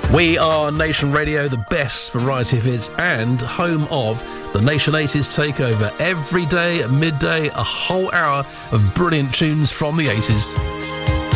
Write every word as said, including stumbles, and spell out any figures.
We are Nation Radio, the best variety of hits and home of the Nation eighties Takeover. Every day at midday, a whole hour of brilliant tunes from the eighties.